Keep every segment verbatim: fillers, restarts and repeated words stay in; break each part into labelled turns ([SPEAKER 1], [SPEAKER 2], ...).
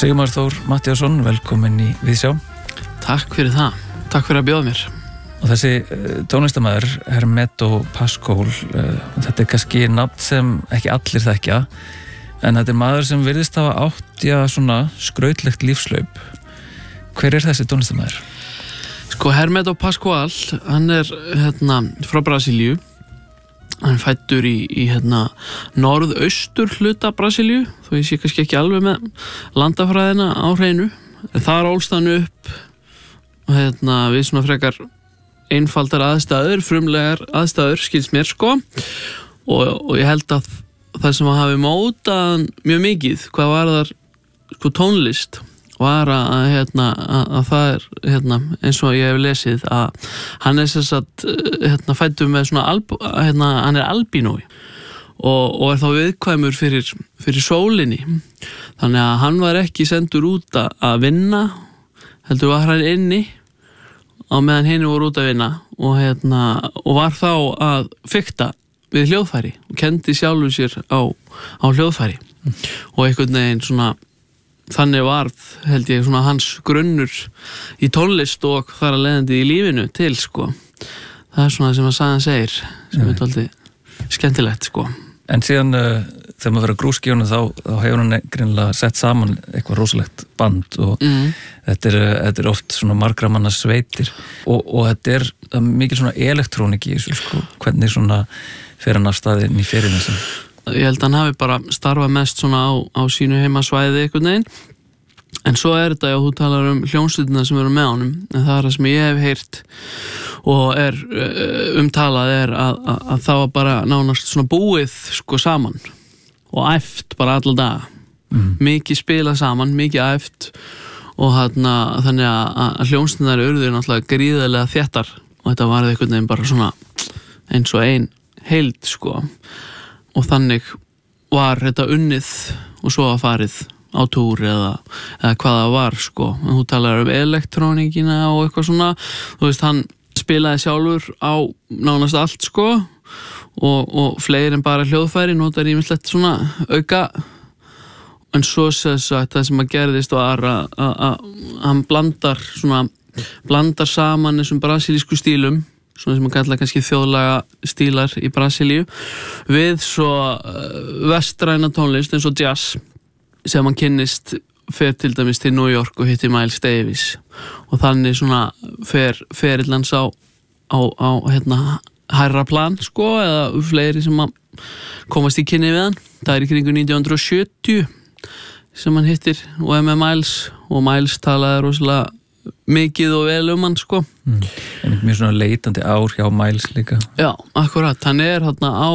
[SPEAKER 1] Sigmar Þór Matthíasson, velkomin í Viðsjá.
[SPEAKER 2] Takk fyrir það, takk fyrir að bjóða mér.
[SPEAKER 1] Og þessi uh, tónlistarmaður, Hermeto Pascoal, uh, þetta er kannski nafn sem ekki allir þekkja, en þetta er maður sem virðist hafa átt, já, svona skrautlegt lífslaup. Hver er þessi tónlistarmaður?
[SPEAKER 2] Sko, Hermeto Pascoal, hann er hérna, frá Brasilíu. Hann er fæddur í, í hérna, norðaustur hluta Brasilíu, þó ég sé kannski ekki alveg með landafræðina á hreinu. Þar ólst hann upp hérna, við svona frekar einfaldar aðstæður, frumlegar aðstæður, skilst mér sko. Og, og ég held að það sem hafi mótað mjög mikið, hvað var þar sko, tónlist, var að, hérna, að, að það er hérna, eins og ég hef lesið að hann er sem sagt hérna, fæddur með svona alb, hérna, hann er albínói og, og er þá viðkvæmur fyrir, fyrir sólinni, þannig að hann var ekki sendur út að vinna, heldur var hann inni á meðan hinn voru út að vinna og, hérna, og var þá að fikta við hljóðfæri og kendi sjálfur sér á, á hljóðfæri mm. og einhvern veginn svona þannig varð, held ég, svona hans grunnur í tónlist og þar að leiðandi í lífinu til, sko. Það er svona sem að sagan segir, sem er alltaf skemmtilegt, sko.
[SPEAKER 1] En síðan, uh, þegar maður verið að grúski honum, þá, þá hefur hann greinilega sett saman eitthvað rosalegt band og mm. þetta, er, þetta er oft svona margra manna sveitir og, og þetta er mikil svona elektrónik í þessu, sko. Hvernig svona fer hann af staðinn í ferinu sem...
[SPEAKER 2] Ég held að hann hafi bara starfað mest svona á, á sínu heimasvæði einhvern veginn. En svo er þetta, já, þú talar um hljómsveitina sem eru með honum, en það er það sem ég hef heyrt og er umtalað er að, að, að það var bara nánast svona búið sko saman og æft bara alla daga. Mm. Mikið spilað saman, mikið æft og hana, þannig að, að hljómsveitinnar urðu náttúrulega gríðarlega þéttar og þetta var einhvern veginn bara svona eins og ein heild sko. Og þannig var þetta unnið og svo að farið á túr eða, eða hvað það var sko. En þú talar um elektrónikina og eitthvað svona. Þú veist, hann spilaði sjálfur á nánast allt sko og, og fleiri en bara hljóðfæri notar ýmislegt svona auka. En svo sagt, það sem að gerðist var að, að, að hann blandar svona blandar saman þessum brasilísku stílum svona sem að kalla kannski þjóðlaga stílar í Brasilíu við svo vestræna tónlist eins og jazz sem hann kynnist fer til dæmis til New York og hitti Miles Davis og þannig svona fer ferillans á, á, á hérna, hærra plan sko eða fleiri sem að komast í kynni við hann. Það er í kringu nítján hundruð og sjötíu sem hann hittir og er með Miles og Miles talaði rosalega mikið og vel um hann sko
[SPEAKER 1] mm. En mjög svona leitandi ár hjá Miles líka.
[SPEAKER 2] Já, akkurat, hann er hérna á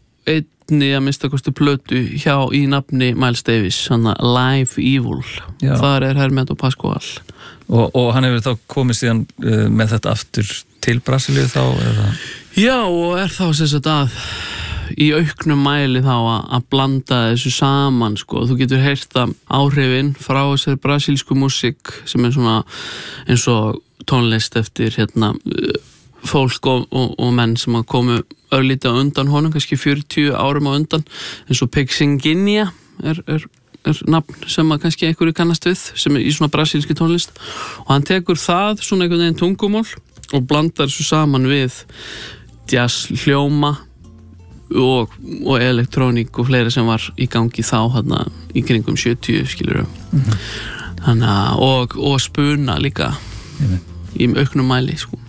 [SPEAKER 2] einni að mista kostu plötu hjá í nafni Miles Davis, svona Live Evil. Já. Þar er Hermeto Pascoal
[SPEAKER 1] og, og hann hefur þá komið síðan uh, með þetta aftur til Brasilíu þá eða?
[SPEAKER 2] Já, og er þá sem sagt að í auknum mæli þá að, að blanda þessu saman sko. Þú getur heyrt að áhrifin frá þessari brasilísku músík sem er svona eins og tónlist eftir hérna fólk og, og, og menn sem að komu örlítið á undan honum, kannski fjörutíu árum á undan, eins og Pixinguinha er, er, er nafn sem að kannski einhverju kannast við, sem er í svona brasilíski tónlist og hann tekur það svona einhvern veginn tungumál og blandar þessu saman við jazz hljóma og, og elektrónik og fleiri sem var í gangi þá hérna í kringum sjötíu skilur mm-hmm. Þannig að og, og spuna líka mm-hmm. í auknum mæli sko.